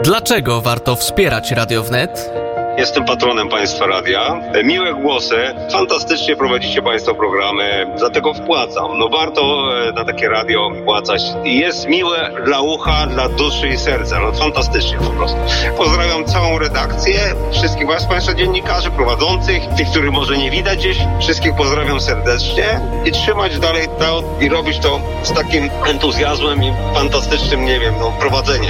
Dlaczego warto wspierać Radio Wnet? Jestem patronem Państwa Radia. Miłe głosy, fantastycznie prowadzicie Państwo programy, dlatego wpłacam. No warto na takie radio wpłacać. Jest miłe dla ucha, dla duszy i serca. No fantastycznie po prostu. Pozdrawiam całą redakcję, wszystkich Was, Państwa dziennikarzy, prowadzących, tych, których może nie widać gdzieś. Wszystkich pozdrawiam serdecznie i trzymać dalej to i robić to z takim entuzjazmem i fantastycznym, nie wiem, prowadzeniem.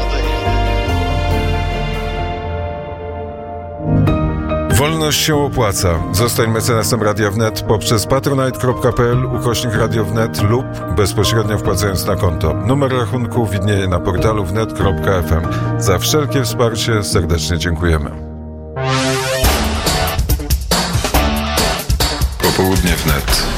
Wolność się opłaca. Zostań mecenasem Radia Wnet poprzez patronite.pl/Radio Wnet lub bezpośrednio wpłacając na konto. Numer rachunku widnieje na portalu wnet.fm. Za wszelkie wsparcie serdecznie dziękujemy. Popołudnie Wnet.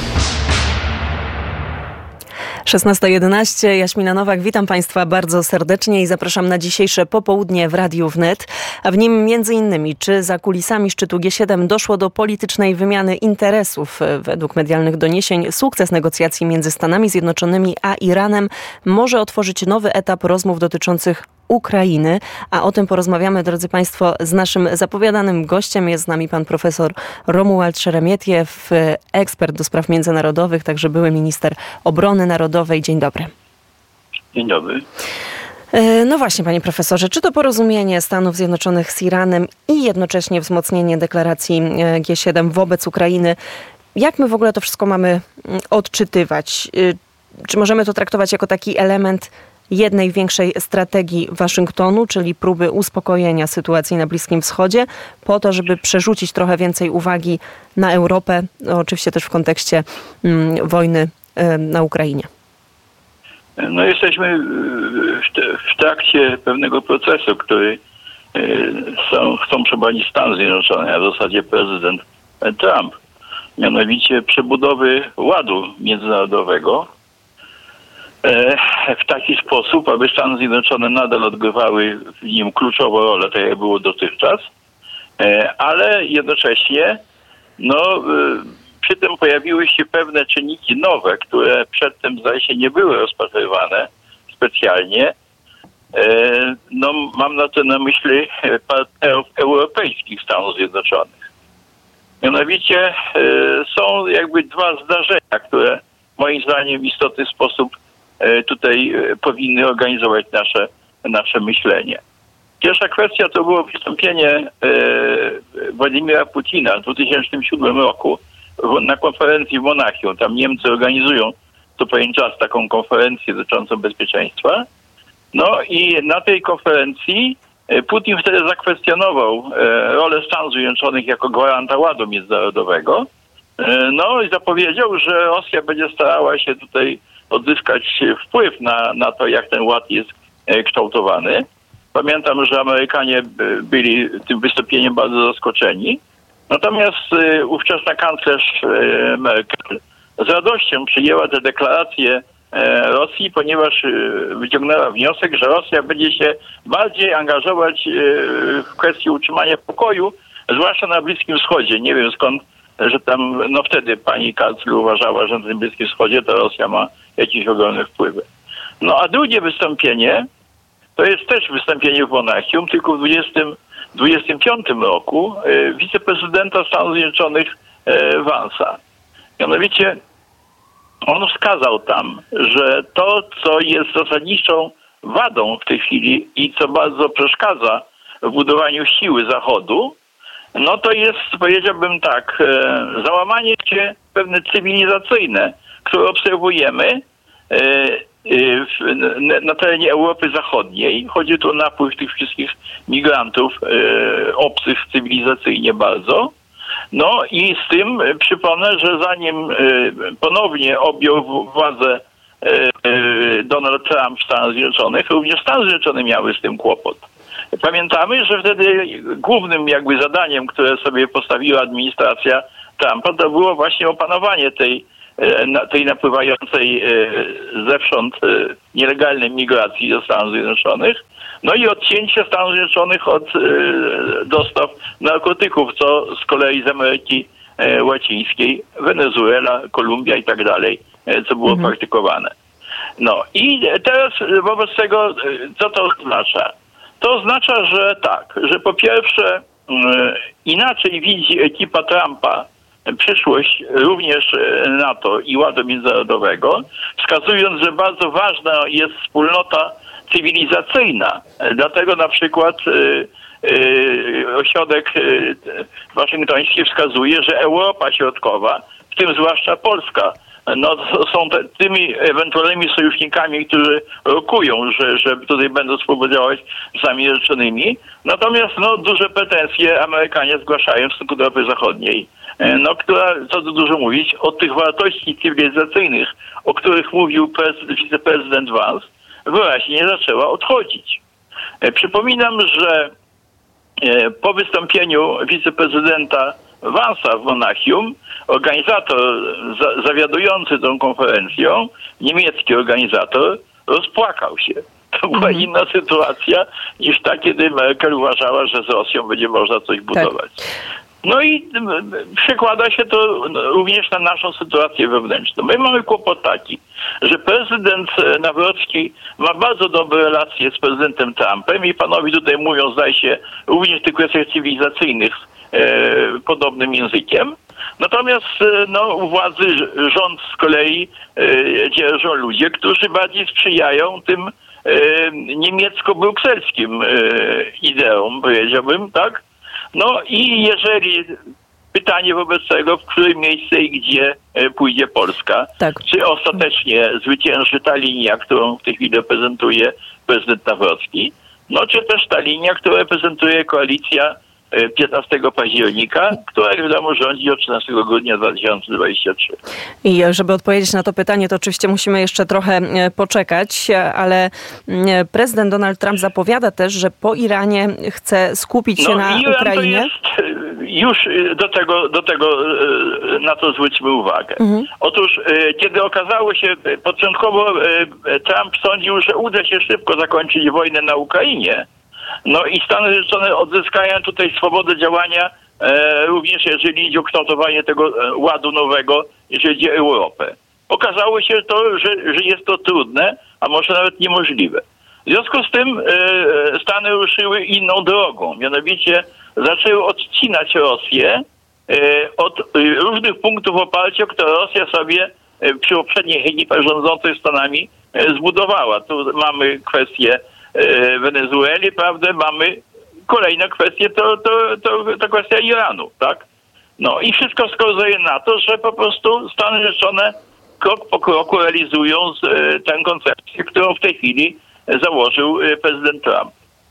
16:11, Jaśmina Nowak, witam Państwa bardzo serdecznie i zapraszam na dzisiejsze popołudnie w Radiu Wnet, a w nim m.in. czy za kulisami szczytu G7 doszło do politycznej wymiany interesów. Według medialnych doniesień sukces negocjacji między Stanami Zjednoczonymi a Iranem może otworzyć nowy etap rozmów dotyczących Ukrainy, a o tym porozmawiamy, drodzy Państwo, z naszym zapowiadanym gościem. Jest z nami pan profesor Romuald Szeremietiew, ekspert do spraw międzynarodowych, także były minister obrony narodowej. Dzień dobry. Dzień dobry. No właśnie, panie profesorze, czy to porozumienie Stanów Zjednoczonych z Iranem i jednocześnie wzmocnienie deklaracji G7 wobec Ukrainy, jak my w ogóle to wszystko mamy odczytywać? Czy możemy to traktować jako taki element jednej większej strategii Waszyngtonu, czyli próby uspokojenia sytuacji na Bliskim Wschodzie, po to, żeby przerzucić trochę więcej uwagi na Europę, no oczywiście też w kontekście wojny na Ukrainie? No jesteśmy w trakcie pewnego procesu, który chcą przeprowadzić Stany Zjednoczone, a w zasadzie prezydent Trump. Mianowicie przebudowy ładu międzynarodowego w taki sposób, aby Stany Zjednoczone nadal odgrywały w nim kluczową rolę, tak jak było dotychczas, ale jednocześnie przy tym pojawiły się pewne czynniki nowe, które przedtem, zdaje się, nie były rozpatrywane specjalnie. Mam na myśli partnerów europejskich Stanów Zjednoczonych. Mianowicie są jakby dwa zdarzenia, które moim zdaniem w istotny sposób tutaj powinny organizować nasze myślenie. Pierwsza kwestia to było wystąpienie Władimira Putina w 2007 roku na konferencji w Monachium. Tam Niemcy organizują co pewien czas taką konferencję dotyczącą bezpieczeństwa. No i na tej konferencji Putin wtedy zakwestionował rolę Stanów Zjednoczonych jako gwaranta ładu międzynarodowego. No i zapowiedział, że Rosja będzie starała się tutaj odzyskać wpływ na to, jak ten ład jest kształtowany. Pamiętam, że Amerykanie byli tym wystąpieniem bardzo zaskoczeni. Natomiast ówczesna kanclerz Merkel z radością przyjęła tę deklarację Rosji, ponieważ wyciągnęła wniosek, że Rosja będzie się bardziej angażować w kwestii utrzymania pokoju, zwłaszcza na Bliskim Wschodzie. Nie wiem skąd, że tam, wtedy pani kanclerz uważała, że na tym Bliskim Wschodzie to Rosja ma jakieś ogromne wpływy. No a drugie wystąpienie, to jest też wystąpienie w Monachium, tylko w 2025 roku wiceprezydenta Stanów Zjednoczonych Vance'a. Mianowicie on wskazał tam, że to, co jest zasadniczą wadą w tej chwili i co bardzo przeszkadza w budowaniu siły Zachodu, to jest, powiedziałbym tak, załamanie się pewne cywilizacyjne, które obserwujemy na terenie Europy Zachodniej. Chodzi tu o napływ tych wszystkich migrantów obcych cywilizacyjnie bardzo. No i z tym przypomnę, że zanim ponownie objął władzę Donald Trump w Stanach Zjednoczonych, również Stany Zjednoczone miały z tym kłopot. Pamiętamy, że wtedy głównym jakby zadaniem, które sobie postawiła administracja Trumpa, to było właśnie opanowanie tej napływającej zewsząd nielegalnej migracji do Stanów Zjednoczonych, no i odcięcie Stanów Zjednoczonych od dostaw narkotyków, co z kolei z Ameryki Łacińskiej, Wenezuela, Kolumbia i tak dalej, co było praktykowane. No i teraz wobec tego, co to oznacza? To oznacza, że tak, że po pierwsze inaczej widzi ekipa Trumpa przyszłość również NATO i ładu międzynarodowego, wskazując, że bardzo ważna jest wspólnota cywilizacyjna. Dlatego na przykład ośrodek waszyngtoński wskazuje, że Europa Środkowa, w tym zwłaszcza Polska, są tymi ewentualnymi sojusznikami, którzy rokują, że tutaj będą współdziałać z Stanami Zjednoczonymi. Natomiast duże pretensje Amerykanie zgłaszają w stosunku do Europy Zachodniej, która, co tu dużo mówić, od tych wartości cywilizacyjnych, o których mówił wiceprezydent Vance, wyraźnie zaczęła odchodzić. Przypominam, że po wystąpieniu wiceprezydenta Vance'a w Monachium organizator zawiadujący tą konferencją, niemiecki organizator, rozpłakał się. To była inna sytuacja niż ta, kiedy Merkel uważała, że z Rosją będzie można coś budować. No i przekłada się to również na naszą sytuację wewnętrzną. My mamy kłopot taki, że prezydent Nawrocki ma bardzo dobre relacje z prezydentem Trumpem i panowie tutaj mówią, zdaje się, również w tych kwestiach cywilizacyjnych podobnym językiem. Natomiast u władzy rząd z kolei dzierżą ludzie, którzy bardziej sprzyjają tym niemiecko-brukselskim ideom, powiedziałbym, tak? No i jeżeli pytanie wobec tego, w którym miejsce i gdzie pójdzie Polska, tak. Czy ostatecznie zwycięży ta linia, którą w tej chwili reprezentuje prezydent Nawrocki, czy też ta linia, którą reprezentuje koalicja 15 października, która, jak wiadomo, rządzi od 13 grudnia 2023. I żeby odpowiedzieć na to pytanie, to oczywiście musimy jeszcze trochę poczekać, ale prezydent Donald Trump zapowiada też, że po Iranie chce skupić się na Ukrainie. To jest, już do tego na to zwróćmy uwagę. Otóż, kiedy okazało się, początkowo Trump sądził, że uda się szybko zakończyć wojnę na Ukrainie, i Stany Zjednoczone odzyskają tutaj swobodę działania, również jeżeli idzie o kształtowanie tego ładu nowego, jeżeli idzie o Europę. Okazało się to, że jest to trudne, a może nawet niemożliwe. W związku z tym Stany ruszyły inną drogą, mianowicie zaczęły odcinać Rosję od różnych punktów oparcia, które Rosja sobie przy poprzedniej ekipie rządzącej Stanami zbudowała. Tu mamy kwestię Wenezueli, prawda, mamy kolejne kwestie, to kwestia Iranu, tak? I wszystko wskazuje na to, że po prostu Stany Zjednoczone krok po kroku realizują tę koncepcję, którą w tej chwili założył prezydent Trump.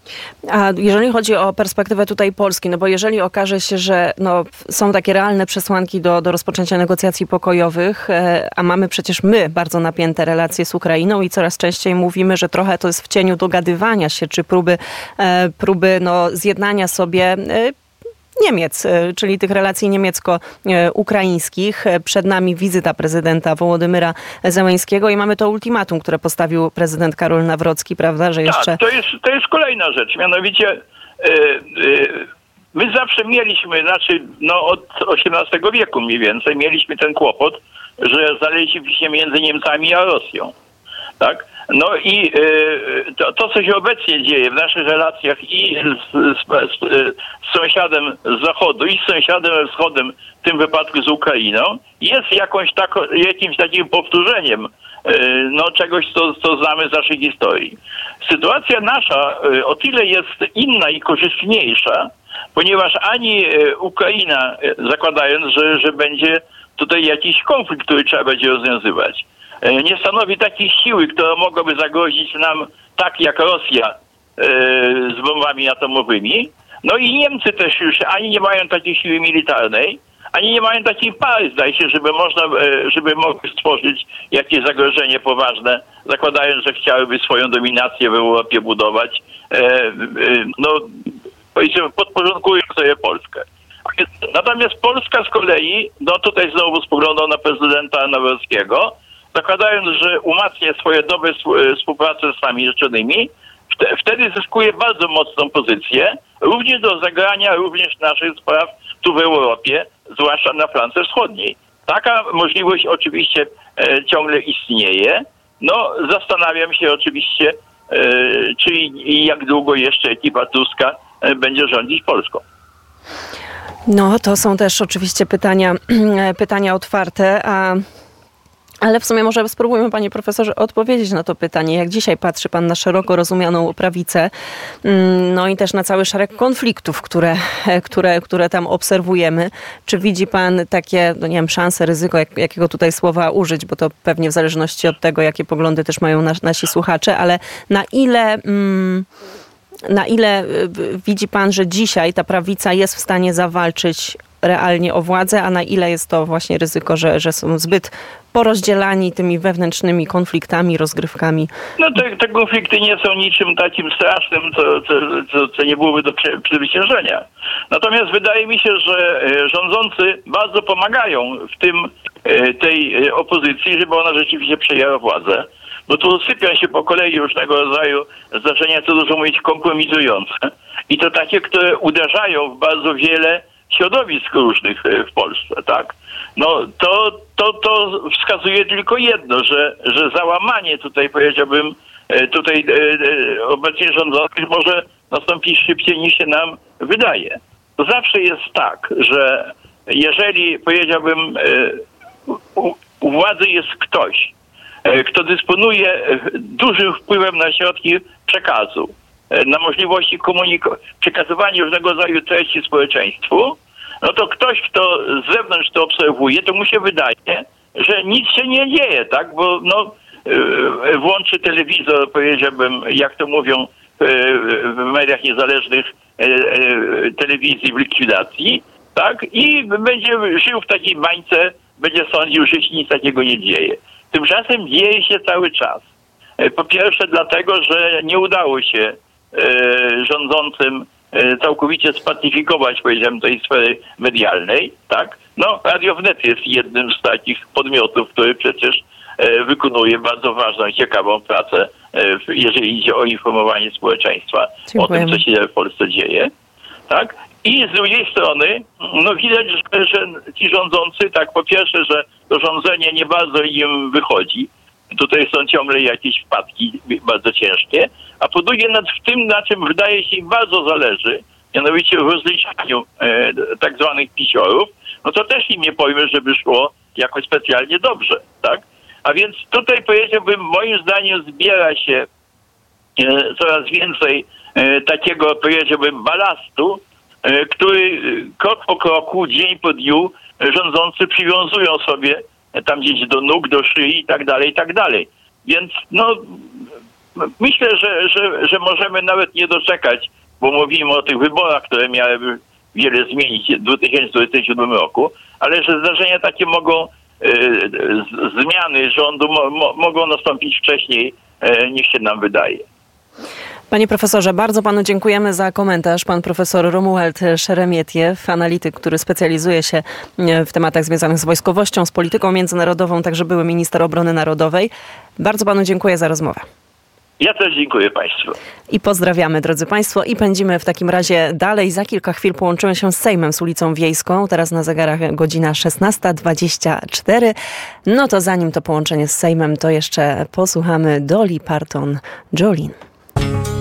A jeżeli chodzi o perspektywę tutaj Polski, bo jeżeli okaże się, że są takie realne przesłanki do rozpoczęcia negocjacji pokojowych, a mamy przecież my bardzo napięte relacje z Ukrainą i coraz częściej mówimy, że trochę to jest w cieniu dogadywania się, czy próby zjednania sobie Niemiec, czyli tych relacji niemiecko-ukraińskich. Przed nami wizyta prezydenta Wołodymyra Zełenskiego i mamy to ultimatum, które postawił prezydent Karol Nawrocki, prawda, że jeszcze... Tak, to jest kolejna rzecz, mianowicie my zawsze mieliśmy, od XVIII wieku mniej więcej, mieliśmy ten kłopot, że znaleźliśmy się między Niemcami a Rosją, tak? I to, co się obecnie dzieje w naszych relacjach i z sąsiadem z Zachodu i z sąsiadem wschodem, w tym wypadku z Ukrainą, jest jakimś takim powtórzeniem czegoś, co znamy z naszej historii. Sytuacja nasza o tyle jest inna i korzystniejsza, ponieważ ani Ukraina, zakładając, że będzie tutaj jakiś konflikt, który trzeba będzie rozwiązywać, nie stanowi takiej siły, która mogłaby zagrozić nam tak jak Rosja z bombami atomowymi. I Niemcy też już ani nie mają takiej siły militarnej, ani nie mają takiej pary, zdaje się, żeby mogły stworzyć jakieś zagrożenie poważne, zakładając, że chciałyby swoją dominację w Europie budować, powiedzmy, podporządkując sobie Polskę. Natomiast Polska z kolei, tutaj znowu spoglądał na prezydenta Nawrockiego, zakładając, że umacnia swoje dobre współpracę z Stanami Zjednoczonymi, wtedy zyskuje bardzo mocną pozycję, również do zagrania również naszych spraw tu w Europie, zwłaszcza na flance wschodniej. Taka możliwość oczywiście ciągle istnieje. Zastanawiam się oczywiście, czy i jak długo jeszcze ekipa Tuska będzie rządzić Polską. No, to są też oczywiście pytania otwarte, ale w sumie może spróbujmy, panie profesorze, odpowiedzieć na to pytanie. Jak dzisiaj patrzy pan na szeroko rozumianą prawicę, no i też na cały szereg konfliktów, które tam obserwujemy. Czy widzi pan takie, no nie wiem, szanse, ryzyko, jakiego tutaj słowa użyć, bo to pewnie w zależności od tego, jakie poglądy też mają nasi słuchacze, ale na ile widzi pan, że dzisiaj ta prawica jest w stanie zawalczyć realnie o władzę, a na ile jest to właśnie ryzyko, że są zbyt porozdzielani tymi wewnętrznymi konfliktami, rozgrywkami? No te konflikty nie są niczym takim strasznym, co nie byłoby do przezwyciężenia. Natomiast wydaje mi się, że rządzący bardzo pomagają w tej opozycji, żeby ona rzeczywiście przejęła władzę. Bo tu sypią się po kolei różnego rodzaju zdarzenia, co dużo mówić, kompromitujące. I to takie, które uderzają w bardzo wiele środowisk różnych w Polsce, tak? No to wskazuje tylko jedno, że załamanie tutaj, powiedziałbym, obecnie rządzących może nastąpić szybciej niż się nam wydaje. To zawsze jest tak, że jeżeli, powiedziałbym, u władzy jest ktoś, kto dysponuje dużym wpływem na środki przekazu, na możliwości przekazywania różnego rodzaju treści społeczeństwu, no to ktoś, kto z zewnątrz to obserwuje, to mu się wydaje, że nic się nie dzieje, tak? Bo włączy telewizor, powiedziałbym, jak to mówią w mediach niezależnych, telewizji w likwidacji, tak? I będzie żył w takiej bańce, będzie sądził, że się nic takiego nie dzieje. Tymczasem dzieje się cały czas. Po pierwsze dlatego, że nie udało się rządzącym całkowicie spacyfikować, powiedziałem, tej sfery medialnej, tak? No, Radio Wnet jest jednym z takich podmiotów, który przecież wykonuje bardzo ważną i ciekawą pracę, jeżeli idzie o informowanie społeczeństwa o tym, co się w Polsce dzieje, tak? I z drugiej strony, no widać, że ci rządzący, tak, po pierwsze, że to rządzenie nie bardzo im wychodzi. Tutaj są ciągle jakieś wpadki bardzo ciężkie. A po drugie, w tym, na czym wydaje się im bardzo zależy, mianowicie w rozliczaniu tak zwanych pisiorów, no to też im nie powiem, żeby szło jakoś specjalnie dobrze, tak? A więc tutaj, powiedziałbym, moim zdaniem zbiera się coraz więcej takiego, powiedziałbym, balastu, który krok po kroku, dzień po dniu rządzący przywiązują sobie tam gdzieś do nóg, do szyi i tak dalej. Więc myślę, że możemy nawet nie doczekać, bo mówimy o tych wyborach, które miałyby wiele zmienić w 2027 roku, ale że zdarzenia takie mogą, zmiany rządu mogą nastąpić wcześniej niż się nam wydaje. Panie profesorze, bardzo panu dziękujemy za komentarz. Pan profesor Romuald Szeremietiew, analityk, który specjalizuje się w tematach związanych z wojskowością, z polityką międzynarodową, także były minister obrony narodowej. Bardzo panu dziękuję za rozmowę. Ja też dziękuję państwu. I pozdrawiamy, drodzy państwo. I pędzimy w takim razie dalej. Za kilka chwil połączymy się z Sejmem, z ulicą Wiejską. Teraz na zegarach godzina 16:24. No to zanim to połączenie z Sejmem, to jeszcze posłuchamy Dolly Parton, Jolene.